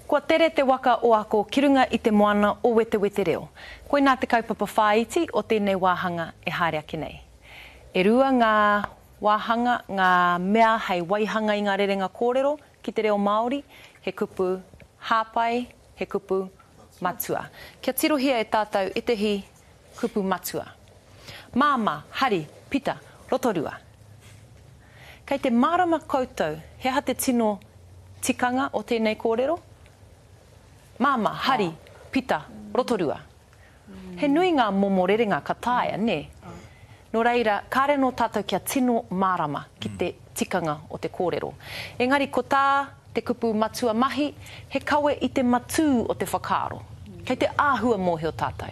Kua tere te waka o ako kirunga i te moana o wete wete reo. Koe nā te kaupapa whāiti o tēnei wāhanga e haere ake nei. E rua ngā wāhanga, ngā mea hei waihanga i ngā rerenga kōrero ki te reo Māori, he kupu hāpai, he kupu matua. Kia tirohia e tātou e tehi kupu matua. Māma, hari, pita, rotorua. Kei te marama koutou, he ha te tino tikanga o tēnei kōrero? Māma, hari, pita, rotorua. He nui ngā momo rerenga ka tāia, ne? Nō reira, kāre no tātou kia tino marama ki te tikanga o te kōrero. Engari, ko tā te kupu matua mahi, he kawe i te matū o te whakaaro. Kei te āhua mōhio tātou.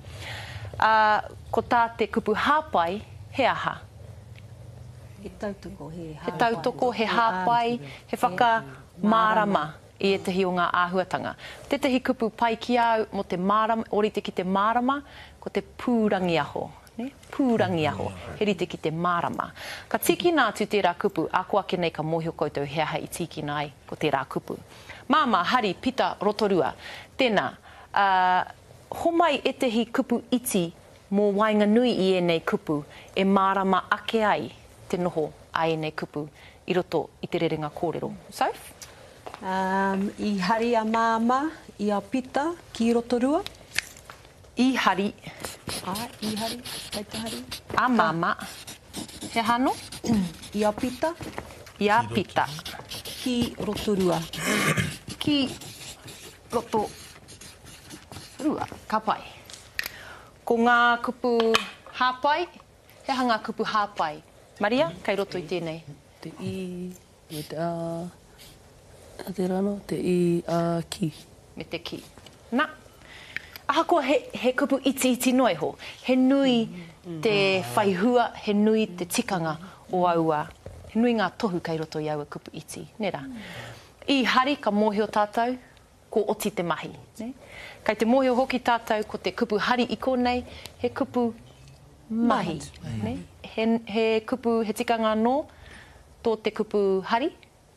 Ko tā te kupu hāpai, he aha. He tautoko, he hāpai. He tautoko, he hāpai, he whakamārama i e tehi o ngā āhuatanga. Te tehi kupu pai ki au mo te mārama, orite ki te mārama, ko te pūrangi aho. Ne? Pūrangi aho, he rite ki te mārama. Ka tiki nā tu tērā kupu, ako ake nei ka mōhio koutou he aha i tiki nai ko tērā kupu. Māma, hari, pita, rotorua. Tēnā, homai e tehi kupu iti mō wainga nui i e nei kupu, e mārama ake ai te noho a e nei kupu i roto i te rerenga kōrero. Soph? I hari a māma, i a pita, ki rotorua. I hari. I hari, kei te hari. A māma. He hano? I a pita. I a pita. Ki rotorua. Ki roto rua, ka pai. Ko ngā kupu hāpai, he hanga kupu hāpai. Maria, kei roto i tēnei. Te i, me te te rano, te i ki. Me te ki. Nā. Aha koa he kupu iti noi ho. He nui te whaihua, he nui te tikanga o aua. He nui ngā tohu kei roto i aua kupu iti. Nera. I hari ka mōhio tātou, ko oti te mahi. Ne? Kei te mōhio hoki tātou, ko te kupu hari i konei, he kupu mahi. Ne? He kupu, he tikanga no, tō te kupu hari?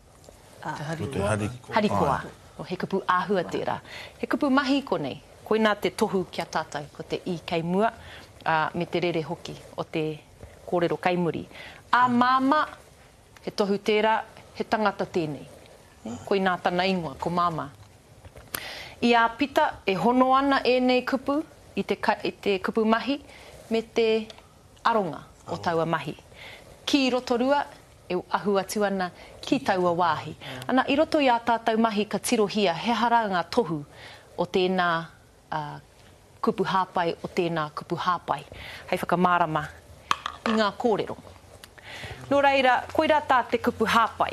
Hari koa. O he kupu āhua tērā. He kupu mahi i konei. Koe nā te tohu kia tātou, ko te i kei mua, me te rere hoki o te kōrero kaimuri. A māma, he tohu tērā, he tangata tēnei. Koe nā tana ingoa, ko māma. I a pita, e hono ana e nei kupu, i te kupu mahi, me te aronga o taua mahi. Ki rotorua, e ahu atu ana ki taua wāhi. Ana, i roto i a tātou mahi ka tirohia, he haranga tohu o tēnā kupu hāpai o tēnā kupu hāpai. Hei whakamārama i ngā kōrero. Nō reira, koe rā tā te kupu hāpai.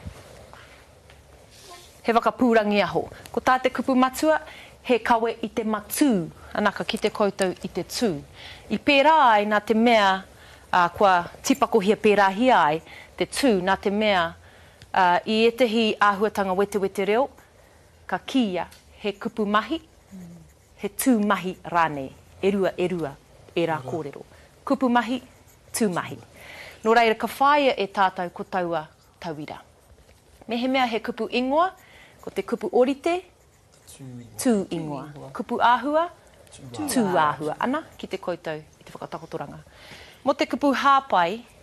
He whakapūrangi aho. Ko tā te kupu matua, he kawe i te matū, anaka ki te koutou i te tū. I pērā ai nā te mea, kua tipakohia pērāhi ai, te tū, nā te mea, i etehi āhuatanga wete wete reo, ka kia he kupu mahi, he tū mahi rānei, erua, e rā kōrero. Kupu mahi, tū mahi. Nō reira, ka whaia e tātou ko taua tauira. Me he mea he kupu ingoa, ko te kupu orite, tū ingoa. Kupu āhua, tū āhua. Ana, ki te koutou, i te whakatakotoranga. Mo te kupu hāpai,